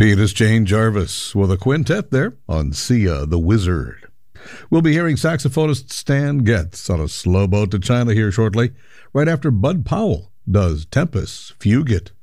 Peter's Jane Jarvis with a quintet there on Sia the Wizard. We'll be hearing saxophonist Stan Getz on a slow boat to China here shortly, right after Bud Powell does Tempest's Fugit.